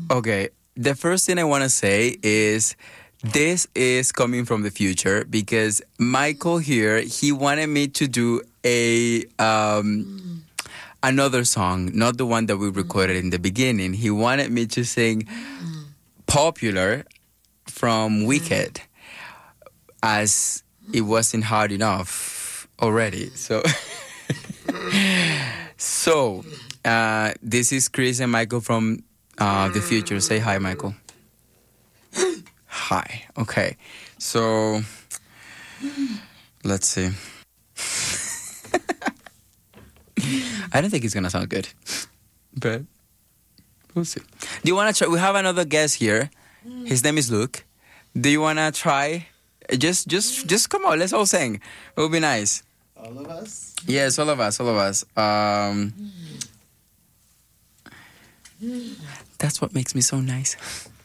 Okay, the first thing I want to say is this is coming from the future because Michael here, he wanted me to do a another song, not the one that we recorded in the beginning. He wanted me to sing Popular from Wicked as it wasn't hard enough already. So this is Chris and Michael from the future. Say hi, Michael. Hi. Okay. So let's see. I don't think it's gonna sound good, but we'll see. Do you wanna try? We have another guest here. His name is Luke. Do you wanna try? Just come on. Let's all sing. It will be nice. All of us? Yes, all of us. That's what makes me so nice.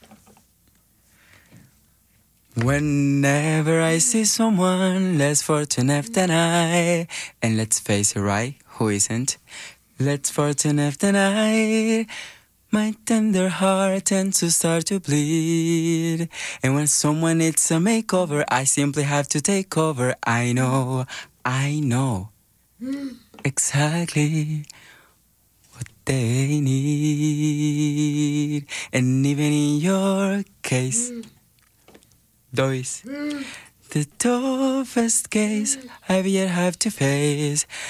Whenever I see someone less fortunate than I, and let's face it, right? Who isn't? Less fortunate than I, my tender heart tends to start to bleed. And when someone needs a makeover, I simply have to take over. I know exactly what they need. And even in your case, Dois, the toughest case I've yet have to face.